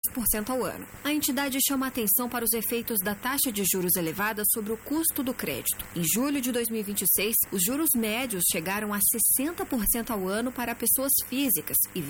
2% ao ano. A entidade chama atenção para os efeitos da taxa de juros elevada sobre o custo do crédito. Em julho de 2026, os juros médios chegaram a 60% ao ano para pessoas físicas e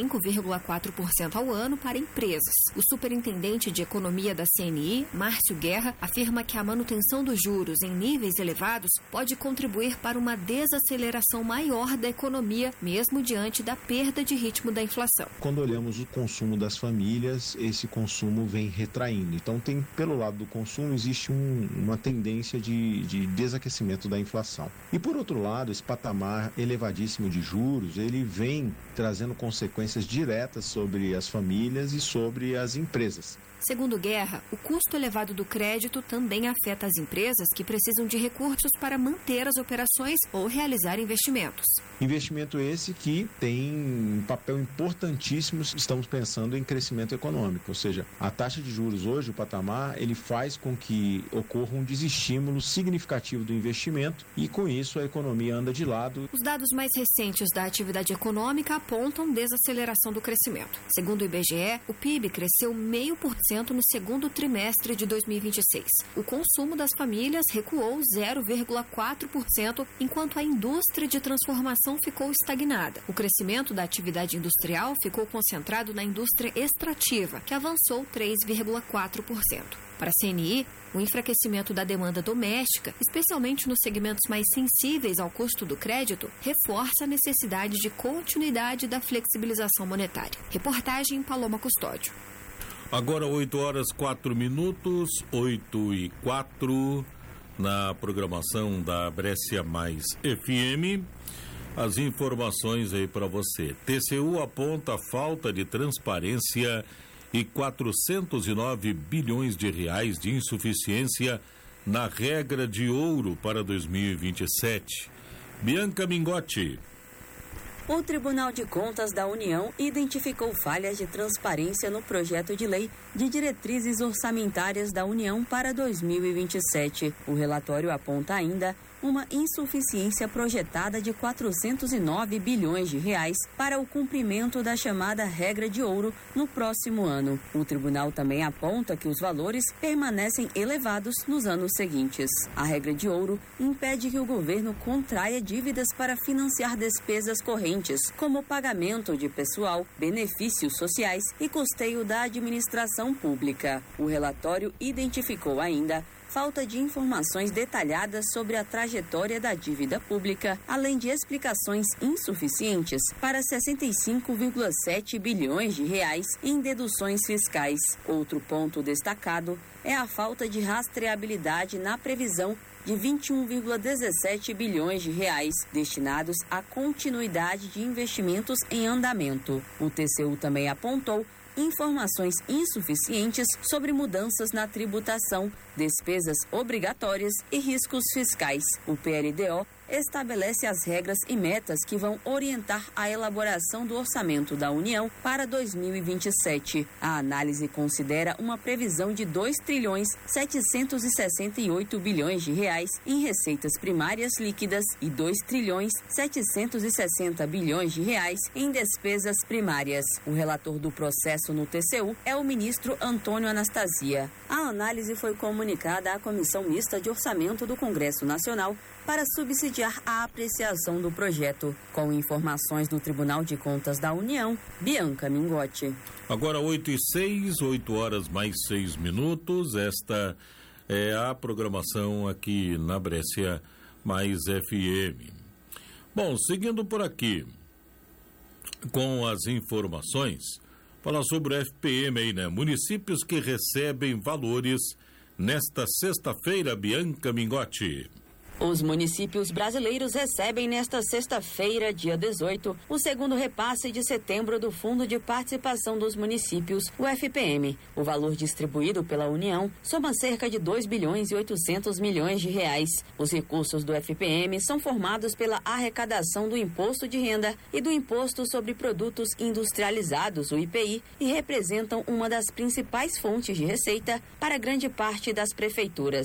25,4% ao ano para empresas. O superintendente de economia da CNI, Márcio Guerra, afirma que a manutenção dos juros em níveis elevados pode contribuir para uma desaceleração maior da economia, mesmo diante da perda de ritmo da inflação. Quando olhamos o consumo das famílias, esse consumo vem retraindo. Então, pelo lado do consumo, existe uma tendência de desaquecimento da inflação. E, por outro lado, esse patamar elevadíssimo de juros, ele vem trazendo consequências diretas sobre as famílias e sobre as empresas. Segundo Guerra, o custo elevado do crédito também afeta as empresas que precisam de recursos para manter as operações ou realizar investimentos. Investimento esse que tem um papel importantíssimo se estamos pensando em crescimento econômico, ou seja, a taxa de juros hoje, o patamar, ele faz com que ocorra um desestímulo significativo do investimento e com isso a economia anda de lado. Os dados mais recentes da atividade econômica apontam desaceleração do crescimento. Segundo o IBGE, o PIB cresceu 0,5% no segundo trimestre de 2026. O consumo das famílias recuou 0,4%, enquanto a indústria de transformação ficou estagnada. O crescimento da atividade industrial ficou concentrado na indústria extrativa, que avançou 3,4%. Para a CNI, o enfraquecimento da demanda doméstica, especialmente nos segmentos mais sensíveis ao custo do crédito, reforça a necessidade de continuidade da flexibilização monetária. Reportagem Paloma Custódio. Agora 8h04, 8h04, na programação da Brescia Mais FM. As informações aí para você. TCU aponta falta de transparência e 409 bilhões de reais de insuficiência na regra de ouro para 2027. Bianca Mingotti. O Tribunal de Contas da União identificou falhas de transparência no projeto de lei de diretrizes orçamentárias da União para 2027. O relatório aponta ainda uma insuficiência projetada de 409 bilhões de reais para o cumprimento da chamada regra de ouro no próximo ano. O tribunal também aponta que os valores permanecem elevados nos anos seguintes. A regra de ouro impede que o governo contraia dívidas para financiar despesas correntes, como pagamento de pessoal, benefícios sociais e custeio da administração pública. O relatório identificou ainda falta de informações detalhadas sobre a trajetória da dívida pública, além de explicações insuficientes para 65,7 bilhões de reais em deduções fiscais. Outro ponto destacado é a falta de rastreabilidade na previsão de 21,17 bilhões de reais destinados à continuidade de investimentos em andamento. O TCU também apontou informações insuficientes sobre mudanças na tributação, despesas obrigatórias e riscos fiscais. O PLDO estabelece as regras e metas que vão orientar a elaboração do orçamento da União para 2027. A análise considera uma previsão de 2,768 bilhões de reais em receitas primárias líquidas e 2,760 bilhões de reais em despesas primárias. O relator do processo no TCU é o ministro Antônio Anastasia. A análise foi comunicada à Comissão Mista de Orçamento do Congresso Nacional para subsidiar a apreciação do projeto. Com informações do Tribunal de Contas da União, Bianca Mingotti. Agora 8h06, 8h mais 6 minutos. Esta é a programação aqui na Brescia Mais FM. Bom, seguindo por aqui com as informações, falar sobre o FPM aí, né? Municípios que recebem valores nesta sexta-feira, Bianca Mingotti. Os municípios brasileiros recebem nesta sexta-feira, dia 18, o segundo repasse de setembro do Fundo de Participação dos Municípios, o FPM. O valor distribuído pela União soma cerca de 2 bilhões e 800 milhões de reais. Os recursos do FPM são formados pela arrecadação do Imposto de Renda e do Imposto sobre Produtos Industrializados, o IPI, e representam uma das principais fontes de receita para grande parte das prefeituras.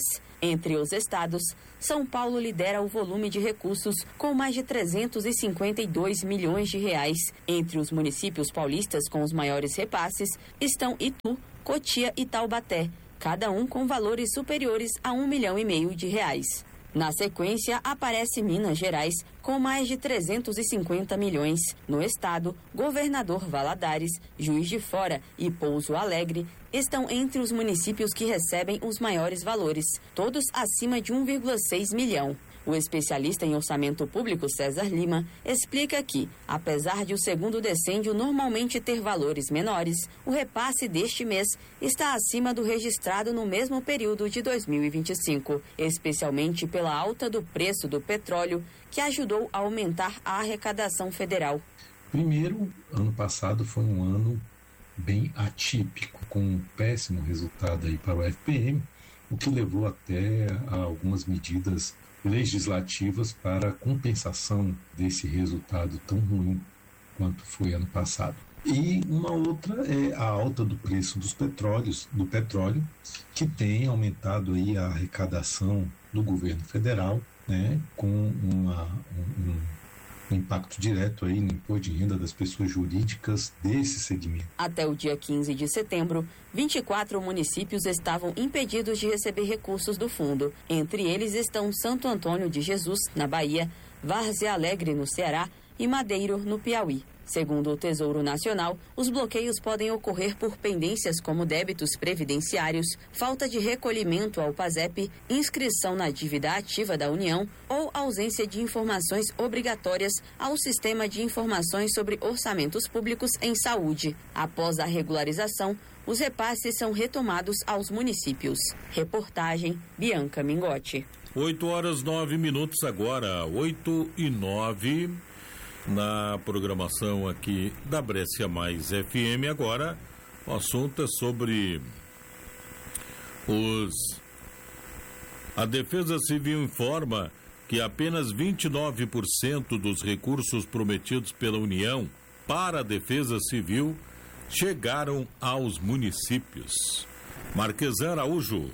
Entre os estados, São Paulo lidera o volume de recursos com mais de 352 milhões de reais. Entre os municípios paulistas com os maiores repasses estão Itu, Cotia e Taubaté, cada um com valores superiores a 1,5 milhão de reais. Na sequência, aparece Minas Gerais, com mais de 350 milhões. No estado, Governador Valadares, Juiz de Fora e Pouso Alegre estão entre os municípios que recebem os maiores valores, todos acima de 1,6 milhão. O especialista em orçamento público, César Lima, explica que, apesar de o segundo decêndio normalmente ter valores menores, o repasse deste mês está acima do registrado no mesmo período de 2025, especialmente pela alta do preço do petróleo, que ajudou a aumentar a arrecadação federal. Primeiro, ano passado foi um ano bem atípico, com um péssimo resultado aí para o FPM, o que levou até a algumas medidas legislativas para compensação desse resultado tão ruim quanto foi ano passado. E uma outra é a alta do preço do petróleo, que tem aumentado aí a arrecadação do governo federal, né, com um impacto direto aí no imposto de renda das pessoas jurídicas desse segmento. Até o dia 15 de setembro, 24 municípios estavam impedidos de receber recursos do fundo. Entre eles estão Santo Antônio de Jesus, na Bahia, Várzea Alegre, no Ceará, e Madeiro, no Piauí. Segundo o Tesouro Nacional, os bloqueios podem ocorrer por pendências como débitos previdenciários, falta de recolhimento ao PASEP, inscrição na dívida ativa da União ou ausência de informações obrigatórias ao Sistema de Informações sobre Orçamentos Públicos em Saúde. Após a regularização, os repasses são retomados aos municípios. Reportagem Bianca Mingotti. 8h09 agora, 8h09. Na programação aqui da Brescia Mais FM. Agora o assunto é sobre a Defesa Civil informa que apenas 29% dos recursos prometidos pela União para a Defesa Civil chegaram aos municípios. Marquesan Araújo.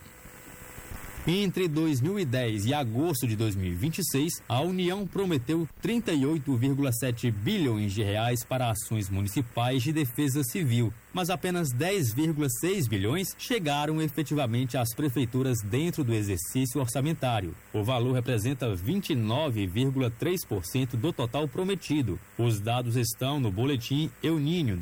Entre 2010 e agosto de 2026, a União prometeu 38,7 bilhões de reais para ações municipais de defesa civil, mas apenas 10,6 bilhões chegaram efetivamente às prefeituras dentro do exercício orçamentário. O valor representa 29,3% do total prometido. Os dados estão no Boletim El Niño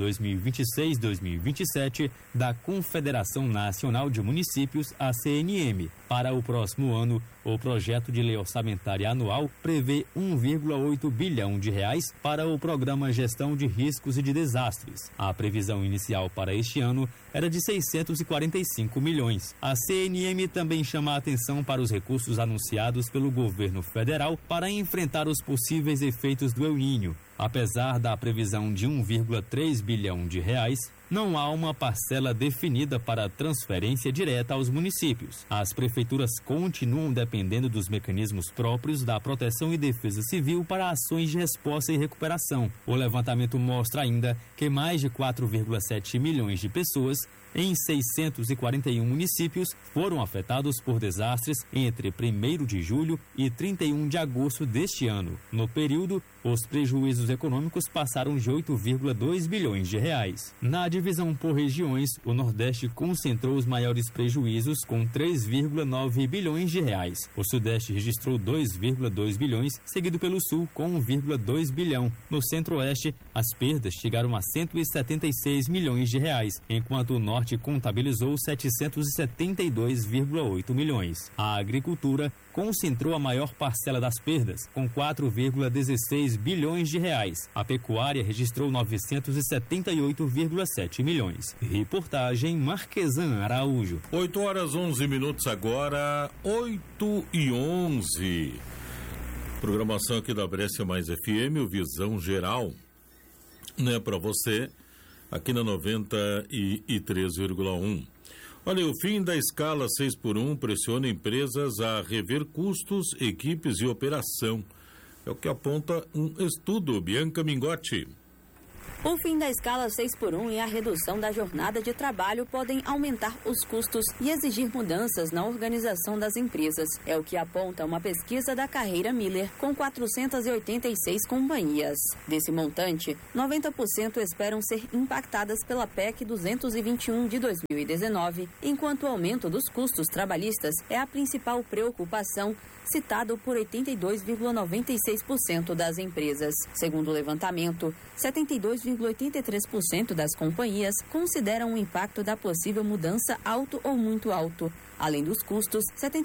2026-2027 da Confederação Nacional de Municípios, a CNM. Para o próximo ano, o projeto de lei orçamentária anual prevê 1,8 bilhão de reais para o Programa Gestão de Riscos e de Desastres. A previsão inicial para este ano era de 645 milhões. A CNM também chama a atenção para os recursos anunciados pelo governo federal para enfrentar os possíveis efeitos do El Niño. Apesar da previsão de 1,3 bilhão de reais, não há uma parcela definida para transferência direta aos municípios. As prefeituras continuam dependendo dos mecanismos próprios da Proteção e Defesa Civil para ações de resposta e recuperação. O levantamento mostra ainda que mais de 4,7 milhões de pessoas em 641 municípios foram afetados por desastres entre 1º de julho e 31 de agosto deste ano. No período, os prejuízos econômicos passaram de 8,2 bilhões de reais. Na divisão por regiões, o Nordeste concentrou os maiores prejuízos com 3,9 bilhões de reais. O Sudeste registrou 2,2 bilhões, seguido pelo Sul com 1,2 bilhão. No Centro-Oeste, as perdas chegaram a 176 milhões de reais, enquanto o Norte contabilizou 772,8 milhões. A agricultura concentrou a maior parcela das perdas, com 4,16 bilhões de reais. A pecuária registrou 978,7 milhões. Reportagem Marquesan Araújo. 8h11 agora, 8h11. Programação aqui da Brescia Mais FM, o Visão Geral, né, para você, aqui na 93,1. Olha, o fim da escala 6x1 pressiona empresas a rever custos, equipes e operação. É o que aponta um estudo. Bianca Mingotti. O fim da escala 6x1 e a redução da jornada de trabalho podem aumentar os custos e exigir mudanças na organização das empresas. É o que aponta uma pesquisa da Carreira Miller com 486 companhias. Desse montante, 90% esperam ser impactadas pela PEC 221 de 2019, enquanto o aumento dos custos trabalhistas é a principal preocupação, citado por 82,96% das empresas. Segundo o levantamento, 72,83% das companhias consideram o impacto da possível mudança alto ou muito alto. Além dos custos,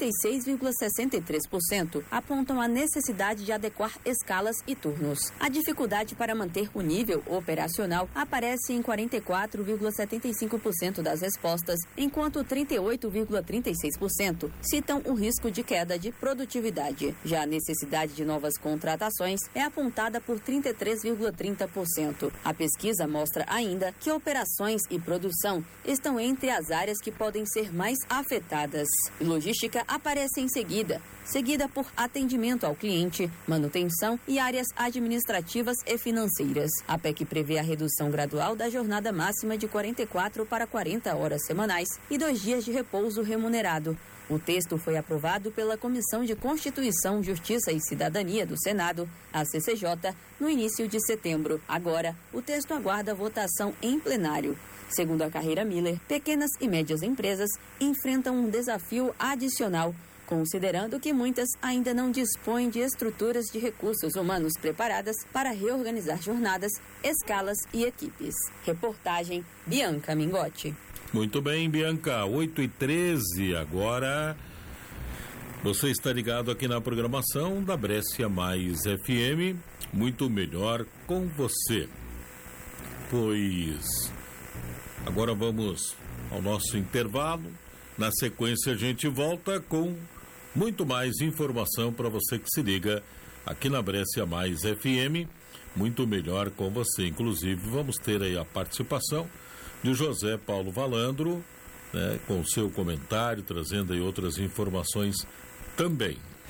76,63% apontam a necessidade de adequar escalas e turnos. A dificuldade para manter o nível operacional aparece em 44,75% das respostas, enquanto 38,36% citam o risco de queda de produtividade. Já a necessidade de novas contratações é apontada por 33,30%. A pesquisa mostra ainda que operações e produção estão entre as áreas que podem ser mais afetadas. Logística aparece em seguida por atendimento ao cliente, manutenção e áreas administrativas e financeiras. A PEC prevê a redução gradual da jornada máxima de 44 para 40 horas semanais e 2 dias de repouso remunerado. O texto foi aprovado pela Comissão de Constituição, Justiça e Cidadania do Senado, a CCJ, no início de setembro. Agora, o texto aguarda votação em plenário. Segundo a Carreira Miller, pequenas e médias empresas enfrentam um desafio adicional, considerando que muitas ainda não dispõem de estruturas de recursos humanos preparadas para reorganizar jornadas, escalas e equipes. Reportagem Bianca Mingotti. Muito bem, Bianca, 8h13 agora. Você está ligado aqui na programação da Brescia Mais FM, muito melhor com você. Pois agora vamos ao nosso intervalo. Na sequência a gente volta com muito mais informação para você que se liga aqui na Brescia Mais FM, muito melhor com você. Inclusive vamos ter aí a participação de José Paulo Valandro, né, com o seu comentário, trazendo aí outras informações também.